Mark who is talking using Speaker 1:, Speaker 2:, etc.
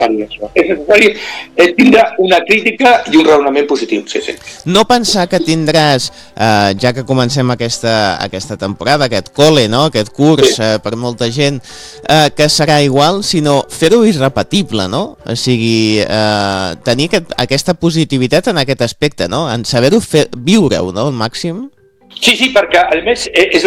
Speaker 1: És necessari tindre una crítica i un raonament positiu, sí.
Speaker 2: No pensar que tindràs, ja que comencem aquesta temporada, aquest col·le, no? Aquest curs per molta gent, que serà igual, sinó fer-ho irrepetible, no? O sigui, tenir aquesta positivitat en aquest aspecte, no? En saber-ho viure-ho, no? Al màxim.
Speaker 1: Sí, perquè a més és